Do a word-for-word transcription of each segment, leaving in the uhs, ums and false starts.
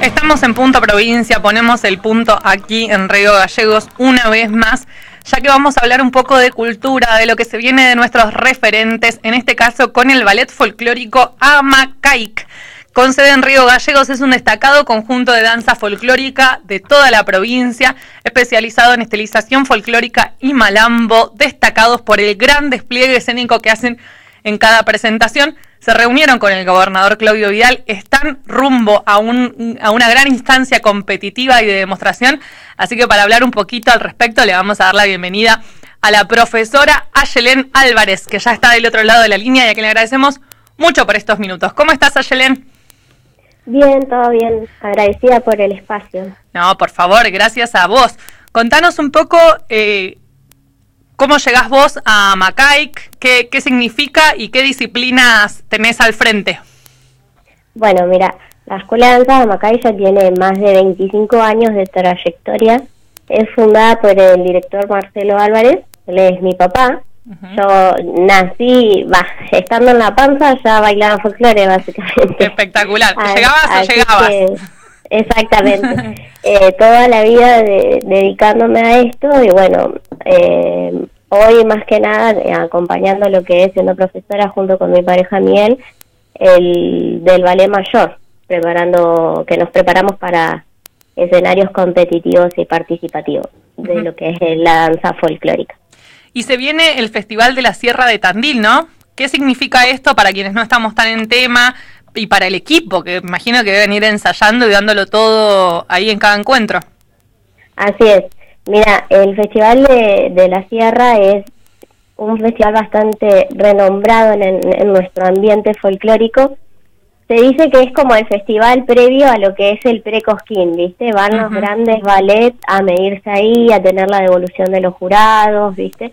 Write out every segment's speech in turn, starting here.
Estamos en Punto Provincia, ponemos el punto aquí en Río Gallegos una vez más, ya que vamos a hablar un poco de cultura, de lo que se viene de nuestros referentes, en este caso con el ballet folclórico Amacaic. Con sede en Río Gallegos, es un destacado conjunto de danza folclórica de toda la provincia, especializado en estilización folclórica y malambo, destacados por el gran despliegue escénico que hacen en cada presentación. Se reunieron con el gobernador Claudio Vidal, están rumbo a, un, a una gran instancia competitiva y de demostración, así que para hablar un poquito al respecto le vamos a dar la bienvenida a la profesora Ayelén Álvarez, que ya está del otro lado de la línea y a quien le agradecemos mucho por estos minutos. ¿Cómo estás, Ayelén? Bien, todo bien. Agradecida por el espacio. No, por favor, gracias a vos. Contanos un poco eh, cómo llegás vos a Amacaic, qué, qué significa y qué disciplinas tenés al frente. Bueno, mira, la Escuela de Danza de Amacaic ya tiene más de veinticinco años de trayectoria. Es fundada por el director Marcelo Álvarez, él es mi papá. Uh-huh. Yo nací, va, estando en la panza ya bailaba folclore básicamente. Espectacular, Así, ¿llegabas o llegabas? Que, exactamente, eh, toda la vida de, dedicándome a esto y bueno, eh, hoy más que nada eh, acompañando lo que es siendo profesora junto con mi pareja Miguel, el del ballet mayor, preparando, que nos preparamos para escenarios competitivos y participativos de uh-huh. lo que es la danza folclórica. Y se viene el Festival de la Sierra de Tandil, ¿no? ¿Qué significa esto para quienes no estamos tan en tema y para el equipo, que imagino que deben ir ensayando y dándolo todo ahí en cada encuentro? Así es. Mira, el Festival de, de la Sierra es un festival bastante renombrado en, en nuestro ambiente folclórico. Se dice que es como el festival previo a lo que es el pre-Cosquín, ¿viste? Van uh-huh. los grandes ballets a medirse ahí, a tener la devolución de los jurados, ¿viste?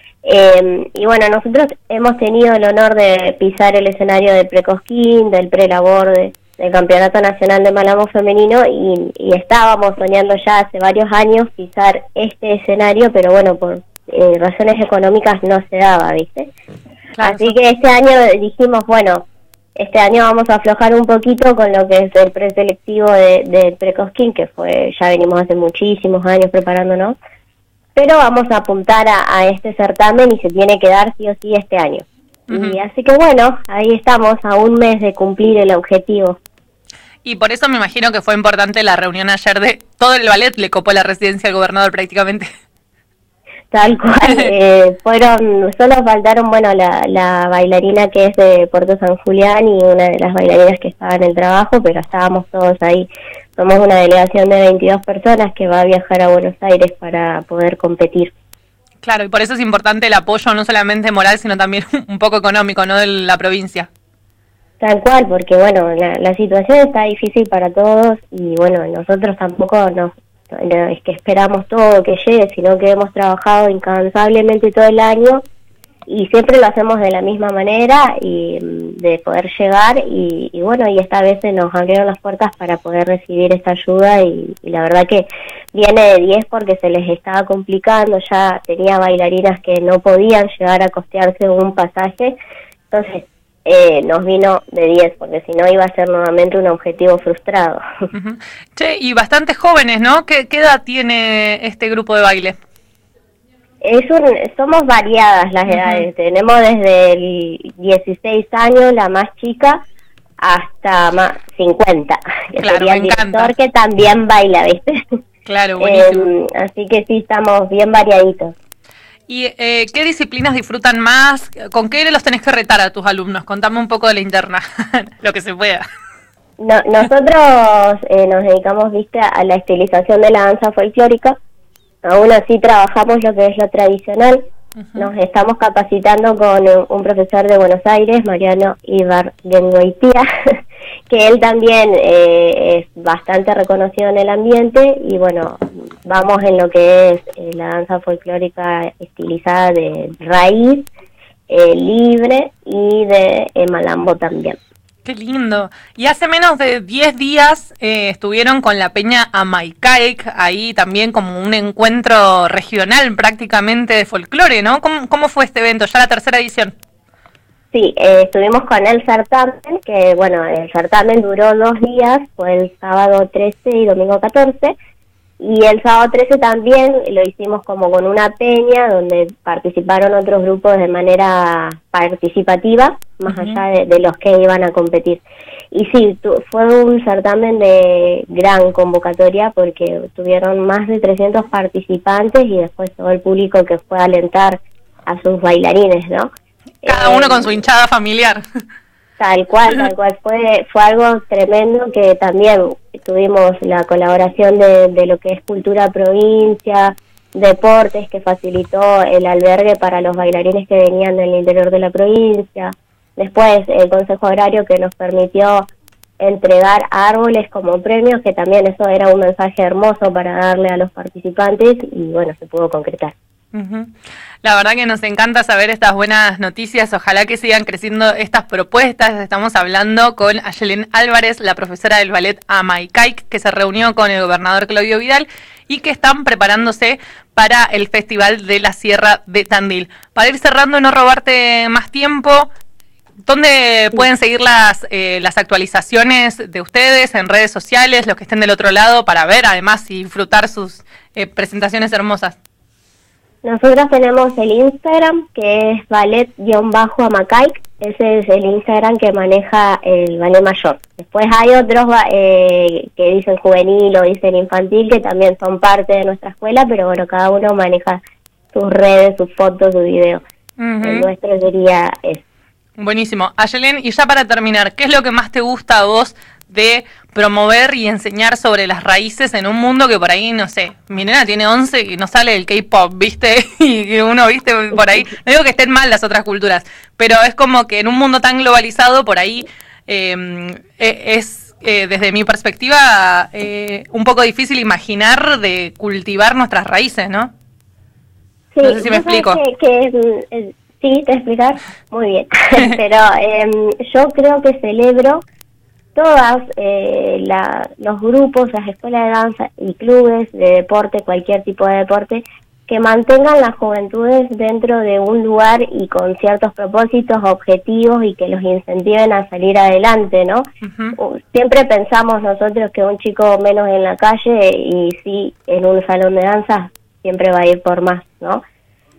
Eh, y bueno, nosotros hemos tenido el honor de pisar el escenario del pre-Cosquín, del pre-labor, de, del Campeonato Nacional de Malambo Femenino, y, y estábamos soñando ya hace varios años pisar este escenario, pero bueno, por eh, razones económicas no se daba, ¿viste? Claro. Así que este año dijimos, bueno, este año vamos a aflojar un poquito con lo que es el preselectivo de, de Precosquín, que fue, ya venimos hace muchísimos años preparándonos, pero vamos a apuntar a, a este certamen y se tiene que dar sí o sí este año. Uh-huh. Y así que bueno, ahí estamos a un mes de cumplir el objetivo. Y por eso me imagino que fue importante la reunión ayer de todo el ballet, le copó la residencia al gobernador prácticamente. Tal cual, eh, fueron, solo faltaron, bueno, la, la bailarina que es de Puerto San Julián y una de las bailarinas que estaba en el trabajo, pero estábamos todos ahí. Somos una delegación de veintidós personas que va a viajar a Buenos Aires para poder competir. Claro, y por eso es importante el apoyo no solamente moral, sino también un poco económico, ¿no?, de la provincia. Tal cual, porque bueno, la, la situación está difícil para todos y bueno, nosotros tampoco nos... No es que esperamos todo que llegue, sino que hemos trabajado incansablemente todo el año y siempre lo hacemos de la misma manera y de poder llegar y, y bueno, y esta vez se nos abrieron las puertas para poder recibir esta ayuda y, y la verdad que viene de diez porque se les estaba complicando, ya tenía bailarinas que no podían llegar a costearse un pasaje, entonces Eh, nos vino de diez, porque si no iba a ser nuevamente un objetivo frustrado. Uh-huh. Che, y bastante jóvenes, ¿no? ¿Qué, qué edad tiene este grupo de baile? Es un, somos variadas las uh-huh. edades, tenemos desde el dieciséis años, la más chica, hasta más cincuenta, que claro, sería el director que también baila, ¿viste? Claro, buenísimo. Eh, así que sí, estamos bien variaditos. ¿Y eh, qué disciplinas disfrutan más? ¿Con qué los tenés que retar a tus alumnos? Contame un poco de la interna, lo que se pueda. No, nosotros eh, nos dedicamos, viste, a la estilización de la danza folclórica. Aún así trabajamos lo que es lo tradicional. Uh-huh. Nos estamos capacitando con un profesor de Buenos Aires, Mariano Ibargüengoitia, que él también eh, es bastante reconocido en el ambiente y bueno, vamos en lo que es eh, la danza folclórica estilizada de raíz, eh, libre y de eh, malambo también. Qué lindo. Y hace menos de diez días eh, estuvieron con la Peña Amacaic, ahí también como un encuentro regional prácticamente de folclore, ¿no? ¿Cómo, cómo fue este evento? Ya la tercera edición. Sí, eh, estuvimos con el certamen, que bueno, el certamen duró dos días, fue el sábado trece y domingo catorce, y el sábado trece también lo hicimos como con una peña, donde participaron otros grupos de manera participativa, más uh-huh. allá de, de los que iban a competir. Y sí, tu, fue un certamen de gran convocatoria, porque tuvieron más de trescientos participantes y después todo el público que fue a alentar a sus bailarines, ¿no? Cada uno con su hinchada familiar. Tal cual, tal cual. Fue fue algo tremendo, que también tuvimos la colaboración de, de lo que es Cultura Provincia, Deportes, que facilitó el albergue para los bailarines que venían del interior de la provincia. Después el Consejo Agrario, que nos permitió entregar árboles como premios, que también eso era un mensaje hermoso para darle a los participantes, y bueno, se pudo concretar. Uh-huh. La verdad que nos encanta saber estas buenas noticias, ojalá que sigan creciendo estas propuestas. Estamos hablando con Ayelen Álvarez, la profesora del ballet Amaikaik, que se reunió con el gobernador Claudio Vidal y que están preparándose para el Festival de la Sierra de Tandil. Para ir cerrando y no robarte más tiempo, ¿dónde pueden seguir las, eh, las actualizaciones de ustedes en redes sociales, los que estén del otro lado, para ver además y disfrutar sus eh, presentaciones hermosas? Nosotros tenemos el Instagram, que es ballet-amaikaik. Ese es el Instagram que maneja el ballet mayor. Después hay otros eh, que dicen juvenil o dicen infantil, que también son parte de nuestra escuela, pero bueno, cada uno maneja sus redes, sus fotos, su video. Uh-huh. El nuestro sería eso. Buenísimo. Ayelen, y ya para terminar, ¿qué es lo que más te gusta a vos de promover y enseñar sobre las raíces en un mundo que por ahí, no sé, mi nena tiene once y no sale el K-pop, ¿viste? Y que uno, ¿viste? Por ahí, no digo que estén mal las otras culturas, pero es como que en un mundo tan globalizado, por ahí eh, es, eh, desde mi perspectiva, eh, un poco difícil imaginar de cultivar nuestras raíces, ¿no? Sí, no sé si me explico. Que, que, eh, sí, te explicas muy bien, pero eh, yo creo que celebro todas eh, la, los grupos, las escuelas de danza y clubes de deporte, cualquier tipo de deporte, que mantengan las juventudes dentro de un lugar y con ciertos propósitos, objetivos, y que los incentiven a salir adelante, ¿no? Uh-huh. Siempre pensamos nosotros que un chico menos en la calle, y sí, en un salón de danza siempre va a ir por más, ¿no? Uh-huh.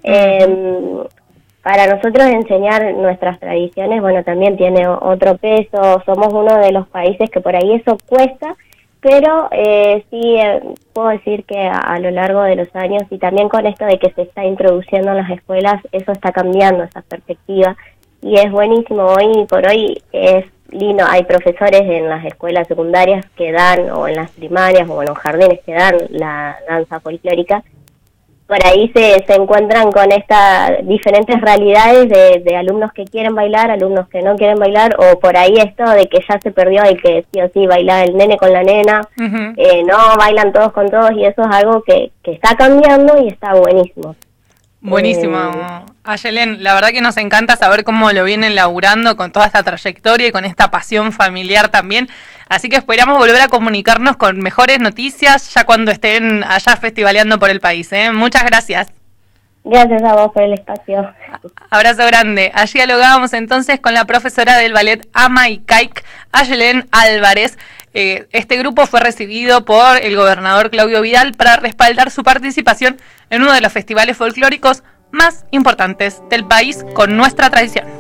Eh, Para nosotros enseñar nuestras tradiciones, bueno, también tiene otro peso. Somos uno de los países que por ahí eso cuesta, pero eh, sí eh, puedo decir que a, a lo largo de los años, y también con esto de que se está introduciendo en las escuelas, eso está cambiando, esa perspectiva, y es buenísimo. Hoy por hoy es lindo, hay profesores en las escuelas secundarias que dan, o en las primarias, o en los jardines que dan la danza folclórica. Por ahí se, se encuentran con estas diferentes realidades de, de alumnos que quieren bailar, alumnos que no quieren bailar, o por ahí esto de que ya se perdió y que sí o sí baila el nene con la nena, uh-huh. eh, no bailan todos con todos, y eso es algo que, que está cambiando y está buenísimo. Buenísimo, eh, Ayelen, la verdad que nos encanta saber cómo lo vienen laburando con toda esta trayectoria y con esta pasión familiar también, así que esperamos volver a comunicarnos con mejores noticias ya cuando estén allá festivaleando por el país, ¿eh? Muchas gracias. Gracias a vos por el espacio. Abrazo grande. Allí dialogábamos entonces con la profesora del ballet Amaikaik, Ayelen Álvarez. Eh, este grupo fue recibido por el gobernador Claudio Vidal para respaldar su participación en uno de los festivales folclóricos más importantes del país con nuestra tradición.